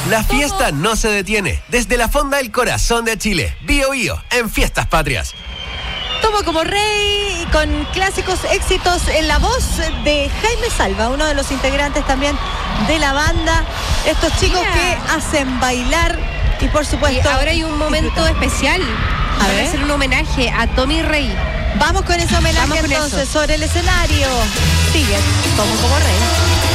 La fiesta no se detiene. Desde la fonda del corazón de Chile, Bío Bío, en Fiestas Patrias. Tomo como rey, con clásicos éxitos en la voz de Jaime Salva, uno de los integrantes también de la banda. Estos chicos que hacen bailar y por supuesto... Y ahora hay un momento especial. A ver. Hacer un homenaje a Tommy Rey. Vamos con ese homenaje entonces sobre el escenario. Sigue Tomo como rey.